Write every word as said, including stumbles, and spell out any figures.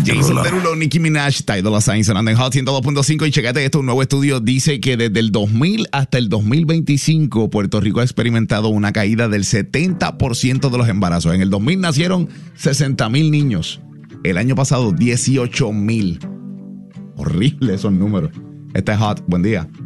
Jason Derulo, Nicki Minaj, Ty Dolla $ign sonando en Hot ciento dos punto cinco. Y checate esto, un nuevo estudio dice que desde el dos mil hasta el dos mil veinticinco Puerto Rico ha experimentado una caída del setenta por ciento de los embarazos. En el dos mil nacieron sesenta mil niños. El año pasado dieciocho mil. Horrible esos números. Este es Hot. Buen día.